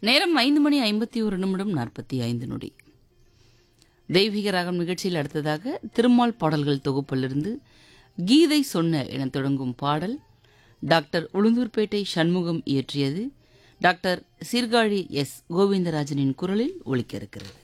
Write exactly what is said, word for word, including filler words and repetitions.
நேரம் ஐந்து மணி ஐம்பத்தி ஒரு நிமிடம் நாற்பத்தி ஐந்து நொடி. தெய்வீக ராகம் நிகழ்ச்சியில் அடுத்ததாக திருமால் பாடல்கள் தொகுப்பிலிருந்து கீதை சொன்ன என தொடங்கும் பாடல் doctor Ulundurpet Shanmugam இயற்றியது. Doctor Sirkazhi S கோவிந்தராஜனின் குரலில் ஒலிக்க இருக்கிறது.